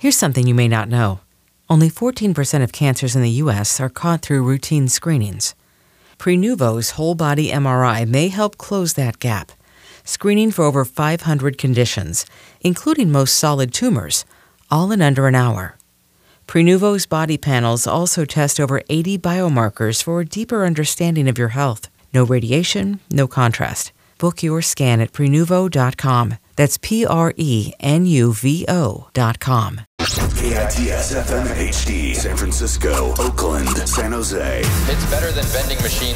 Here's something you may not know. Only 14% of cancers in the U.S. are caught through routine screenings. Prenuvo's whole-body MRI may help close that gap, screening for over 500 conditions, including most solid tumors, all in under an hour. Prenuvo's body panels also test over 80 biomarkers for a deeper understanding of your health. No radiation, no contrast. Book your scan at Prenuvo.com. That's Prenuvo.com. KITS FM HD, San Francisco, Oakland, San Jose. It's better than vending machines.